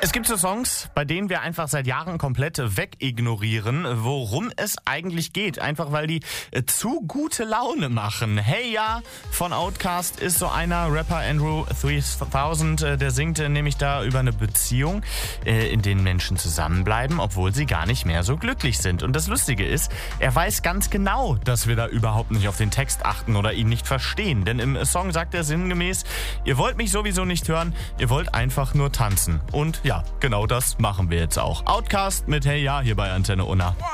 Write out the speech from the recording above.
Es gibt so Songs, bei denen wir einfach seit Jahren komplett wegignorieren, worum es eigentlich geht. Einfach weil die zu gute Laune machen. Hey Ja von Outkast ist so einer. Rapper Andrew 3000, der singt nämlich da über eine Beziehung, in denen Menschen zusammenbleiben, obwohl sie gar nicht mehr so glücklich sind. Und das Lustige ist, er weiß ganz genau, dass wir da überhaupt nicht auf den Text achten oder ihn nicht verstehen. Denn im Song sagt er sinngemäß, ihr wollt mich sowieso nicht hören, ihr wollt einfach nur tanzen. Und ja, genau das machen wir jetzt auch. Outkast mit Hey Ja hier bei Antenne Unna.